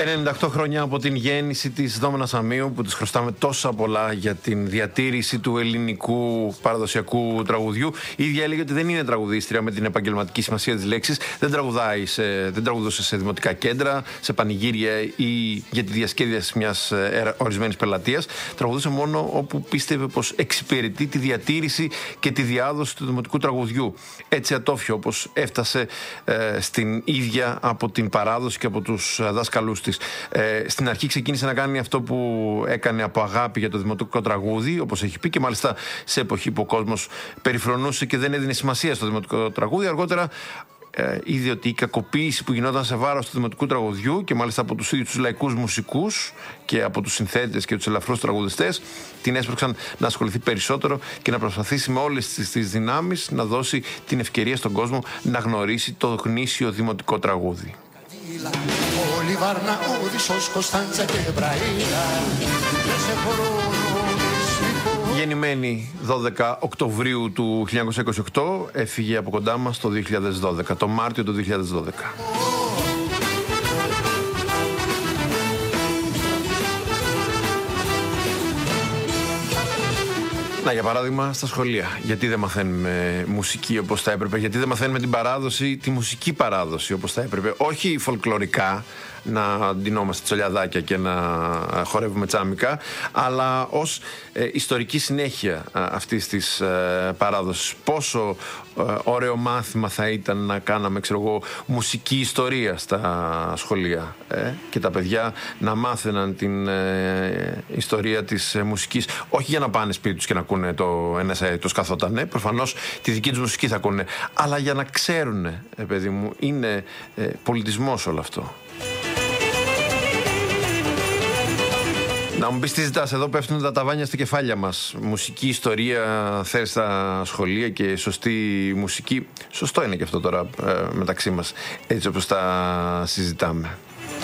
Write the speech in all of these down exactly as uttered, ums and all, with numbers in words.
ενενήντα οκτώ χρόνια από την γέννηση της Δόμνας Αμείου, που της χρωστάμε τόσα πολλά για την διατήρηση του ελληνικού παραδοσιακού τραγουδιού. Η ίδια έλεγε ότι δεν είναι τραγουδίστρια με την επαγγελματική σημασία της λέξης. Δεν τραγουδάει σε, δεν τραγουδούσε σε δημοτικά κέντρα, σε πανηγύρια ή για τη διασκέδαση μιας ορισμένης πελατείας. Τραγουδούσε μόνο όπου πίστευε πως εξυπηρετεί τη διατήρηση και τη διάδοση του δημοτικού τραγουδιού. Έτσι ατόφιο όπως έφτασε ε, στην ίδια από την παράδοση και από τους δάσκαλούς της. Ε, στην αρχή ξεκίνησε να κάνει αυτό που έκανε από αγάπη για το δημοτικό τραγούδι, όπως έχει πει, και μάλιστα σε εποχή που ο κόσμος περιφρονούσε και δεν έδινε σημασία στο δημοτικό τραγούδι. Αργότερα ε, είδε ότι η κακοποίηση που γινόταν σε βάρος του δημοτικού τραγουδιού, και μάλιστα από τους ίδιους τους λαϊκούς μουσικούς και από τους συνθέτες και τους ελαφρούς τραγουδιστές, την έσπρωξαν να ασχοληθεί περισσότερο και να προσπαθήσει με όλες τις, τις δυνάμεις να δώσει την ευκαιρία στον κόσμο να γνωρίσει το γνήσιο δημοτικό τραγούδι. Γεννημένη δώδεκα Οκτωβρίου του χίλια εννιακόσια είκοσι οκτώ, έφυγε από κοντά μας το δύο χιλιάδες δώδεκα, το Μάρτιο του δύο χιλιάδες δώδεκα. Να, για παράδειγμα, στα σχολεία. Γιατί δεν μαθαίνουμε μουσική όπως θα έπρεπε, γιατί δεν μαθαίνουμε την παράδοση, τη μουσική παράδοση όπως θα έπρεπε. Όχι φολκλωρικά, να ντυνόμαστε τσολιαδάκια και να χορεύουμε τσάμικα, αλλά ως ε, ιστορική συνέχεια ε, αυτής της ε, παράδοσης. Πόσο ε, ωραίο μάθημα θα ήταν να κάναμε, ξέρω εγώ, μουσική ιστορία στα σχολεία ε, και τα παιδιά να μάθαιναν την ε, ιστορία της ε, μουσικής, όχι για να πάνε σπίτι τους και να ακούνε το N S A τους καθότανε, προφανώς τη δική τους μουσική θα ακούνε, αλλά για να ξέρουν, ε, παιδί μου, είναι ε, πολιτισμός όλο αυτό. Να μου πεις τι ζητάς, εδώ πέφτουν τα ταβάνια στα κεφάλια μας. Μουσική ιστορία θες στα σχολεία και σωστή μουσική. Σωστό είναι και αυτό τώρα ε, μεταξύ μας, έτσι όπως τα συζητάμε.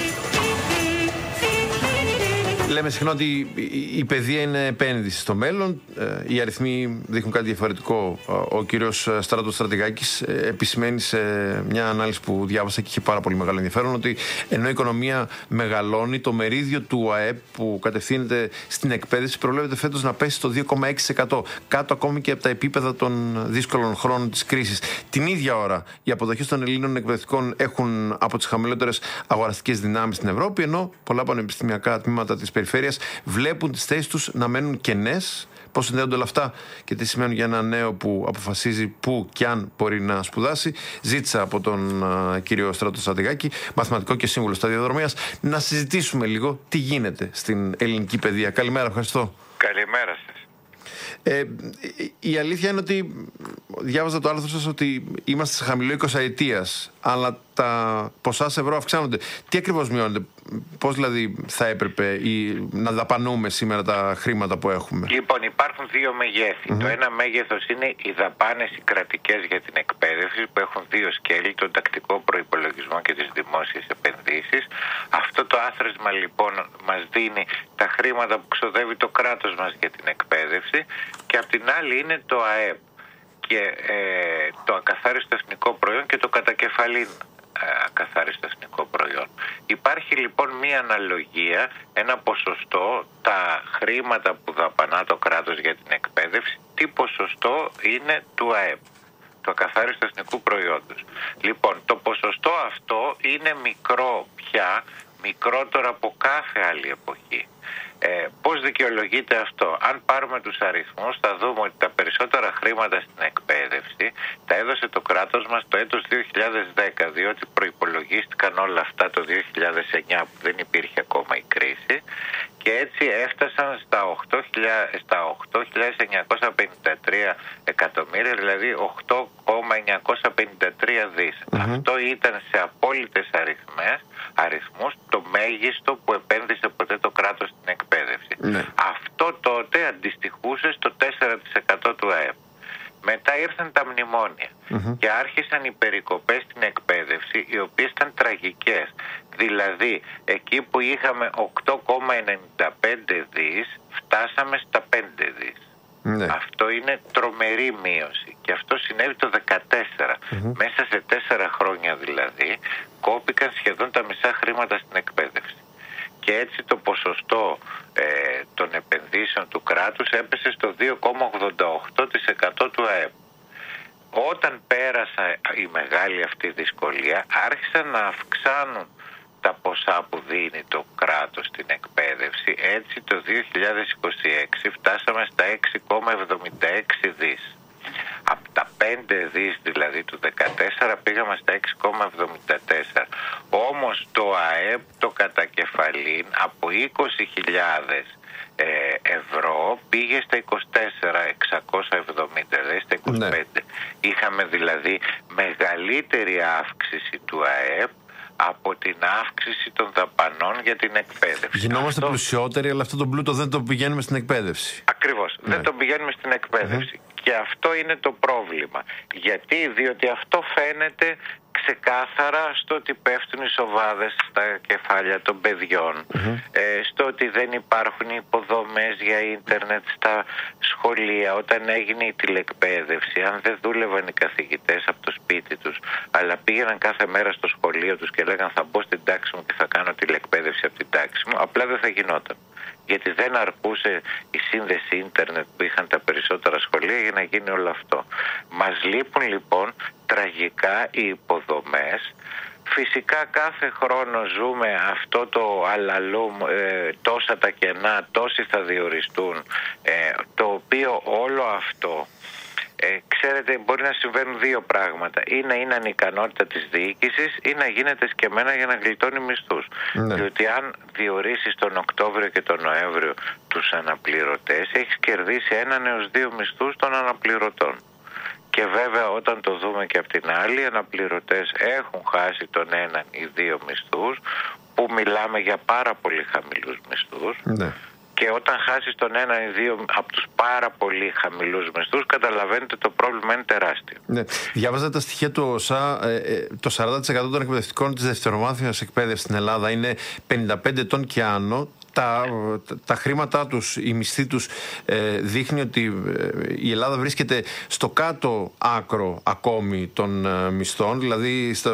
Λέμε συχνά ότι η παιδεία είναι επένδυση στο μέλλον. Οι αριθμοί δείχνουν κάτι διαφορετικό. Ο κύριος Στράτος Στρατηγάκης επισημαίνει σε μια ανάλυση που διάβασα και είχε πάρα πολύ μεγάλο ενδιαφέρον ότι ενώ η οικονομία μεγαλώνει, το μερίδιο του ΑΕΠ που κατευθύνεται στην εκπαίδευση προβλέπεται φέτος να πέσει στο δύο κόμμα έξι τοις εκατό, κάτω ακόμη και από τα επίπεδα των δύσκολων χρόνων της κρίσης. Την ίδια ώρα, οι αποδοχές των Ελλήνων εκπαιδευτικών έχουν από τις χαμηλότερες αγοραστικές δυνάμεις στην Ευρώπη, ενώ πολλά πανεπιστημιακά τμήματα της περιφέρειας βλέπουν τις θέσεις τους να μένουν κενές. Πώς συνδέονται όλα αυτά και τι σημαίνουν για ένα νέο που αποφασίζει πού και αν μπορεί να σπουδάσει. Ζήτησα από τον uh, κύριο Στράτο Στρατηγάκη, μαθηματικό και σύμβουλο σταδιοδρομίας, να συζητήσουμε λίγο τι γίνεται στην ελληνική παιδεία. Καλημέρα, ευχαριστώ. Καλημέρα σας. Ε, η αλήθεια είναι ότι διάβαζα το άρθρο σας ότι είμαστε σε χαμηλό εικοσαετίας, αλλά τα ποσά σε ευρώ αυξάνονται. Τι ακριβώς μειώνεται, πώς δηλαδή θα έπρεπε ή, να δαπανούμε σήμερα τα χρήματα που έχουμε? Λοιπόν, υπάρχουν δύο μεγέθη. Mm-hmm. Το ένα μέγεθος είναι οι δαπάνες οι κρατικές για την εκπαίδευση, που έχουν δύο σκέλη, τον τακτικό προϋπολογισμό και τις δημόσιες επενδύσεις. Αυτό το άθροισμα λοιπόν μας δίνει τα χρήματα που ξοδεύει το κράτος μας για την εκπαίδευση, και απ' την άλλη είναι το ΑΕΠ και ε, το ακαθάριστο εθνικό προϊόν και το κατακεφαλήν ακαθάριστο εθνικό προϊόν. Υπάρχει λοιπόν μία αναλογία, ένα ποσοστό, τα χρήματα που δαπανά το κράτος για την εκπαίδευση, τι ποσοστό είναι του ΑΕΠ, του ακαθάριστου εθνικού προϊόντος. Λοιπόν, το ποσοστό αυτό είναι μικρό πια, μικρότερο από κάθε άλλη εποχή. Ε, πώς δικαιολογείται αυτό? Αν πάρουμε τους αριθμούς θα δούμε ότι τα περισσότερα χρήματα στην εκπαίδευση τα έδωσε το κράτος μας το έτος δύο χιλιάδες δέκα, διότι προϋπολογίστηκαν όλα αυτά το δύο χιλιάδες εννιά που δεν υπήρχε ακόμα η κρίση, και έτσι έφτασαν στα οκτώ χιλιάδες εννιακόσια πενήντα τρία εκατομμύρια, δηλαδή οκτώ κόμμα εννιακόσια πενήντα τρία δις. Mm-hmm. Αυτό ήταν σε απόλυτες αριθμές, αριθμούς το μέγιστο που επένδυσε ποτέ το κράτος στην εκπαίδευση. Mm-hmm. Αυτό τότε αντιστοιχούσε στο τέσσερα τοις εκατό του ΑΕΠ. Μετά ήρθαν τα μνημόνια mm-hmm. και άρχισαν οι περικοπές στην εκπαίδευση, οι οποίες ήταν τραγικές. Δηλαδή, εκεί που είχαμε οκτώ κόμμα ενενήντα πέντε δις, φτάσαμε στα πέντε δις. Ναι. Αυτό είναι τρομερή μείωση, και αυτό συνέβη το δύο χιλιάδες δεκατέσσερα. Mm-hmm. Μέσα σε τέσσερα χρόνια δηλαδή κόπηκαν σχεδόν τα μισά χρήματα στην εκπαίδευση. και έτσι το ποσοστό ε, των επενδύσεων του κράτους έπεσε στο δύο κόμμα ογδόντα οκτώ τοις εκατό του ΑΕΠ. Όταν πέρασα η μεγάλη αυτή δυσκολία, άρχισαν να αυξάνουν τα ποσά που δίνει το κράτος στην εκπαίδευση. Έτσι το δύο χιλιάδες είκοσι έξι φτάσαμε στα έξι κόμμα εβδομήντα έξι δις. Από τα πέντε δις δηλαδή του δεκατέσσερα πήγαμε στα έξι κόμμα εβδομήντα τέσσερα. Όμως το ΑΕΠ το κατακεφαλήν από είκοσι χιλιάδες ευρώ πήγε στα είκοσι τέσσερα χιλιάδες εξακόσια εβδομήντα, δηλαδή στα είκοσι πέντε. Ναι. Είχαμε δηλαδή μεγαλύτερη αύξηση του ΑΕΠ από την αύξηση των δαπανών για την εκπαίδευση. Γινόμαστε αυτό... πλουσιότεροι, αλλά αυτό το πλούτο δεν το πηγαίνουμε στην εκπαίδευση. Ακριβώς, ναι. Δεν το πηγαίνουμε στην εκπαίδευση. Mm-hmm. Και αυτό είναι το πρόβλημα. Γιατί, διότι αυτό φαίνεται ξεκάθαρα στο ότι πέφτουν οι σοβάδες στα κεφάλια των παιδιών, mm-hmm. ε, στο ότι δεν υπάρχουν υποδομές για ίντερνετ στα σχολεία. Όταν έγινε η τηλεκπαίδευση, αν δεν δούλευαν οι καθηγητές από το σπίτι τους, αλλά πήγαιναν κάθε μέρα στο σχολείο τους και λέγαν θα μπω στην τάξη μου και θα κάνω τηλεκπαίδευση από την τάξη μου, απλά δεν θα γινόταν. Γιατί δεν αρκούσε η σύνδεση ίντερνετ που είχαν τα περισσότερα σχολεία για να γίνει όλο αυτό. Μας λείπουν λοιπόν τραγικά οι υποδομές. Φυσικά κάθε χρόνο ζούμε αυτό το αλαλούμ, ε, τόσα τα κενά, τόσοι θα διοριστούν, ε, το οποίο όλο αυτό... Ε, ξέρετε, μπορεί να συμβαίνουν δύο πράγματα. Ή να είναι ανικανότητα της διοίκησης ή να γίνεται σκεμμένα για να γλιτώνει μισθούς. Ναι. Διότι αν διορίσεις τον Οκτώβριο και τον Νοέμβριο τους αναπληρωτές, έχεις κερδίσει έναν έως δύο μισθούς των αναπληρωτών. Και βέβαια όταν το δούμε και από την άλλη, οι αναπληρωτές έχουν χάσει τον έναν ή δύο μισθούς, που μιλάμε για πάρα πολύ χαμηλούς μισθούς. Ναι. Και όταν χάσεις τον ένα ή δύο από τους πάρα πολύ χαμηλούς μισθούς, καταλαβαίνετε το πρόβλημα είναι τεράστιο. Ναι. Διάβαζα τα στοιχεία του ΟΣΑ, ε, το σαράντα τοις εκατό των εκπαιδευτικών της δευτερομάθειας εκπαίδευσης στην Ελλάδα είναι πενήντα πέντε ετών και άνω. Τα, τα, τα χρήματά τους, η μισθή τους ε, δείχνει ότι ε, η Ελλάδα βρίσκεται στο κάτω άκρο ακόμη των ε, μισθών, δηλαδή στο,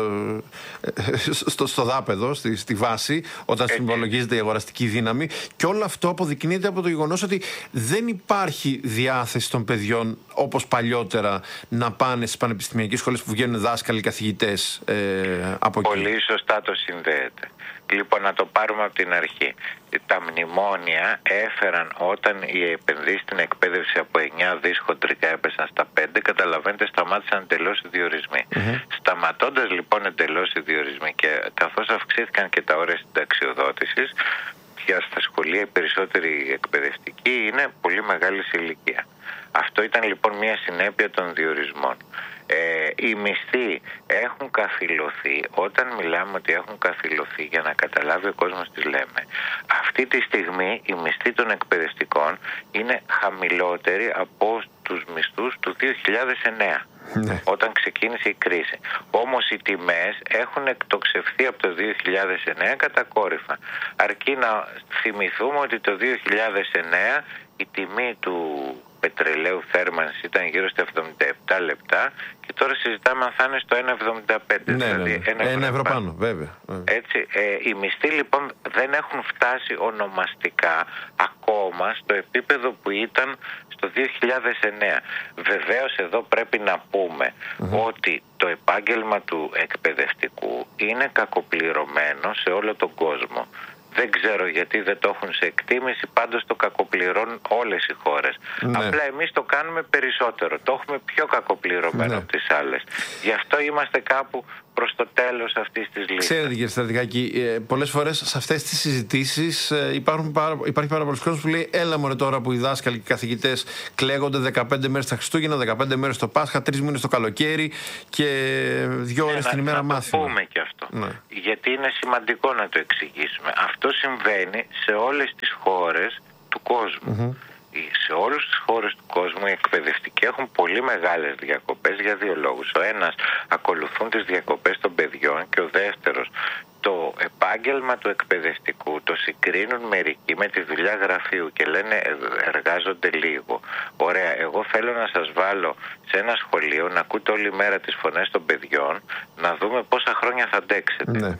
ε, στο, στο δάπεδο, στη, στη βάση, όταν συμβολογίζεται η αγοραστική δύναμη, και όλο αυτό αποδεικνύεται από το γεγονός ότι δεν υπάρχει διάθεση των παιδιών όπως παλιότερα να πάνε στις πανεπιστημιακές σχολές που βγαίνουν δάσκαλοι, καθηγητές ε, από εκεί. Πολύ σωστά το συνδέεται. Λοιπόν, να το πάρουμε από την αρχή. Τα μνημόνια έφεραν, όταν οι επενδύσεις στην εκπαίδευση από εννιά δις χοντρικά έπεσαν στα πέντε, καταλαβαίνετε, σταμάτησαν εντελώς οι διορισμοί. Mm-hmm. Σταματώντας λοιπόν εντελώς οι διορισμοί και καθώς αυξήθηκαν και τα όρια συνταξιοδότησης, πια στα σχολεία οι περισσότεροι εκπαιδευτικοί είναι πολύ μεγάλη ηλικία. Αυτό ήταν λοιπόν μια συνέπεια των διορισμών. Ε, οι μισθοί έχουν καθυλωθεί. Όταν μιλάμε ότι έχουν καθυλωθεί, για να καταλάβει ο κόσμος τι λέμε, αυτή τη στιγμή οι μισθοί των εκπαιδευτικών είναι χαμηλότεροι από τους μισθούς του δύο χιλιάδες εννέα. Ναι. Όταν ξεκίνησε η κρίση. Όμως οι τιμές έχουν εκτοξευθεί από το δύο χιλιάδες εννέα κατακόρυφα. Αρκεί να θυμηθούμε ότι το δύο χιλιάδες εννέα η τιμή του πετρελαίου θέρμανσης ήταν γύρω στα εβδομήντα επτά λεπτά και τώρα συζητάμε αν θα είναι στο ένα εβδομήντα πέντε. Ναι, δηλαδή ναι, ναι. Ένα ευρώ πάνω, βέβαια. Έτσι, ε, οι μισθοί λοιπόν δεν έχουν φτάσει ονομαστικά ακόμα στο επίπεδο που ήταν στο δύο χιλιάδες εννέα. Βεβαίως εδώ πρέπει να πούμε mm-hmm. ότι το επάγγελμα του εκπαιδευτικού είναι κακοπληρωμένο σε όλο τον κόσμο. Δεν ξέρω γιατί δεν το έχουν σε εκτίμηση, πάντως το κακοπληρώνουν όλες οι χώρες. Ναι. Απλά εμείς το κάνουμε περισσότερο, το έχουμε πιο κακοπληρωμένο ναι. από τις άλλες. Γι' αυτό είμαστε κάπου προς το τέλος αυτής της λίστας. Ξέρετε κύριε Στρατηγάκη, ε, πολλές φορές σε αυτές τις συζητήσεις ε, υπάρχουν πάρα, υπάρχει πάρα πολλοί κόσμος που λέει έλα μωρέ τώρα που οι δάσκαλοι και οι καθηγητές κλαίγονται δεκαπέντε μέρες τα Χριστούγεννα, δεκαπέντε μέρες το Πάσχα, τρεις μήνες το καλοκαίρι και δύο ώρες ναι, την ημέρα μάθημα. Να το πούμε και αυτό, ναι. γιατί είναι σημαντικό να το εξηγήσουμε. Αυτό συμβαίνει σε όλες τις χώρες του κόσμου. Mm-hmm. Σε όλες τις χώρες του κόσμου οι εκπαιδευτικοί έχουν πολύ μεγάλες διακοπές για δύο λόγους. Ο ένας, ακολουθούν τις διακοπές των παιδιών, και ο δεύτερος, το επάγγελμα του εκπαιδευτικού το συγκρίνουν μερικοί με τη δουλειά γραφείου και λένε εργάζονται λίγο. Ωραία, εγώ θέλω να σας βάλω σε ένα σχολείο να ακούτε όλη μέρα τις φωνές των παιδιών, να δούμε πόσα χρόνια θα αντέξετε. Ναι.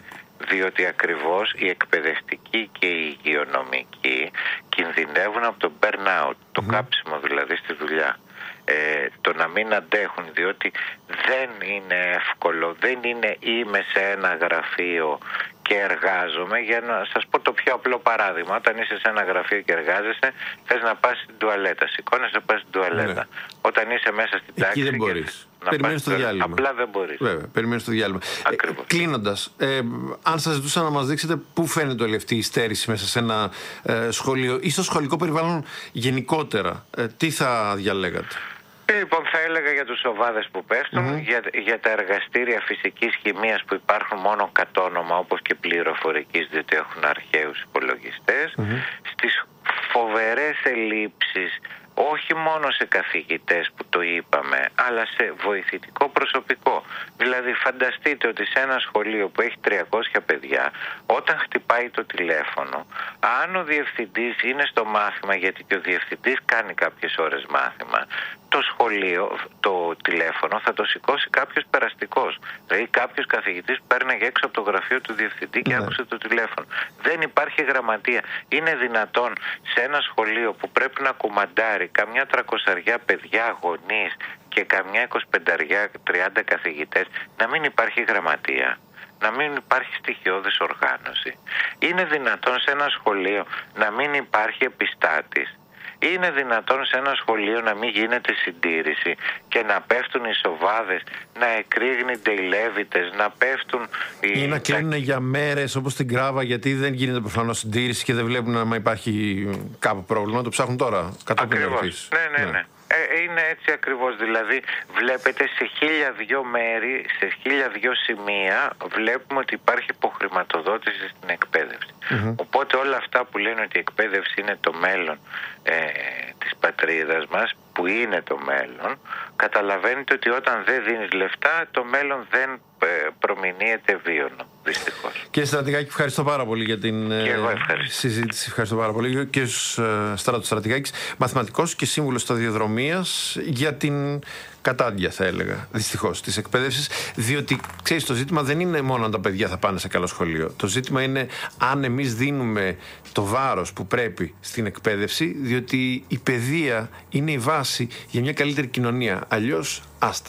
διότι ακριβώς οι εκπαιδευτικοί και οι υγειονομικοί κινδυνεύουν από το burnout, το mm-hmm. κάψιμο δηλαδή στη δουλειά. Ε, το να μην αντέχουν, διότι δεν είναι εύκολο, δεν είναι είμαι σε ένα γραφείο και εργάζομαι. Για να σας πω το πιο απλό παράδειγμα, όταν είσαι σε ένα γραφείο και εργάζεσαι, θες να πας στην τουαλέτα, σηκώνεσαι να πας στην τουαλέτα. Ναι. Όταν είσαι μέσα στην τάξη, εκεί δεν μπορείς. Περιμένεις το διάλειμμα. Απλά δεν μπορείς. Βέβαια, περιμένεις το διάλειμμα. Ε, κλείνοντας, ε, αν σας ζητούσα να μας δείξετε πού φαίνεται όλη αυτή η υστέρηση μέσα σε ένα ε, σχολείο ή στο σχολικό περιβάλλον γενικότερα, ε, τι θα διαλέγατε? Λοιπόν, θα έλεγα για τους σοβάδες που πέφτουν, mm-hmm. για, για τα εργαστήρια φυσικής χημείας που υπάρχουν μόνο κατ' όνομα, όπως και πληροφορικής, διότι έχουν αρχαίους υπολογιστές, mm-hmm. στις φοβερές ελλείψεις, όχι μόνο σε καθηγητές που το είπαμε, αλλά σε βοηθητικό προσωπικό. Δηλαδή φανταστείτε ότι σε ένα σχολείο που έχει τριακόσια παιδιά, όταν χτυπάει το τηλέφωνο, αν ο διευθυντής είναι στο μάθημα, γιατί και ο διευθυντής κάνει κάποιες ώρες μάθημα, το σχολείο, το τηλέφωνο θα το σηκώσει κάποιος περαστικός. Δηλαδή κάποιος καθηγητής που πέρναγε έξω από το γραφείο του διευθυντή και ναι. άκουσε το τηλέφωνο. Δεν υπάρχει γραμματεία. Είναι δυνατόν σε ένα σχολείο που πρέπει να κουμαντάρει καμιά τρακοσαριά παιδιά, γονείς και καμιά εικοσιπενταριά, τριάντα καθηγητές, να μην υπάρχει γραμματεία? Να μην υπάρχει στοιχειώδης οργάνωση? Είναι δυνατόν σε ένα σχολείο να μην υπάρχει επιστάτης? Είναι δυνατόν σε ένα σχολείο να μην γίνεται συντήρηση και να πέφτουν οι σοβάδες, να εκρήγνονται οι Λέβητες, να πέφτουν οι... ή να κλείνουν τα... για μέρες όπως την Κράβα, γιατί δεν γίνεται προφανώς συντήρηση και δεν βλέπουν να υπάρχει κάπου πρόβλημα. Το ψάχνουν τώρα. Ακριβώς. Ναι, ναι, ναι. ναι. Ε, είναι έτσι ακριβώς, δηλαδή βλέπετε σε χίλια δυο μέρη, σε χίλια δυο σημεία βλέπουμε ότι υπάρχει υποχρηματοδότηση στην εκπαίδευση. Mm-hmm. Οπότε όλα αυτά που λένε ότι η εκπαίδευση είναι το μέλλον ε, της πατρίδας μας, που είναι το μέλλον, καταλαβαίνετε ότι όταν δεν δίνεις λεφτά, το μέλλον δεν ε, προμηνύεται βίωνο, δυστυχώς. Κύριε Στρατηγάκη, ευχαριστώ πάρα πολύ για την ε, συζήτηση. Ευχαριστώ πάρα πολύ. Και ο ε, Στράτος Στρατηγάκης, μαθηματικός και σύμβουλος σταδιοδρομίας, για την κατάντια, θα έλεγα, δυστυχώς, της εκπαίδευσης. Διότι, ξέρεις, το ζήτημα δεν είναι μόνο αν τα παιδιά θα πάνε σε καλό σχολείο. Το ζήτημα είναι αν εμείς δίνουμε το βάρος που πρέπει στην εκπαίδευση, διότι η παιδεία είναι η βάση για μια καλύτερη κοινωνία. Αλλιώς, άστα.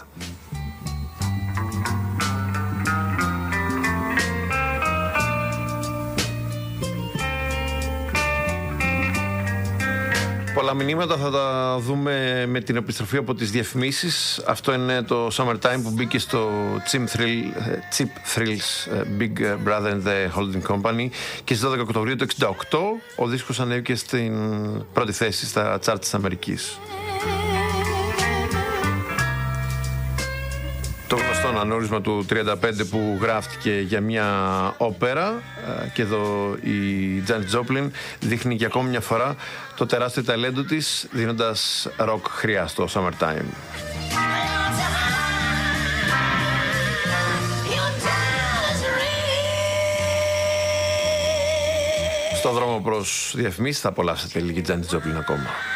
Πολλά μηνύματα θα τα δούμε με την επιστροφή από τις διαφημίσεις. Αυτό είναι το Summertime που μπήκε στο Cheap, Thrill, Cheap Thrills Big Brother and the Holding Company και στις δώδεκα Οκτωβρίου του εξήντα οκτώ ο δίσκος ανέβηκε στην πρώτη θέση στα charts της Αμερικής. Το γνωστό αναγνώρισμα του τριάντα πέντε που γράφτηκε για μια όπερα, και εδώ η Τζάνις Τζόπλιν δείχνει για ακόμη μια φορά το τεράστιο ταλέντο της, δίνοντας ροκ χρειά στο Summertime. Στο δρόμο προς διαφημίσεις θα απολαύσετε λίγη Τζάνις Τζόπλιν ακόμα.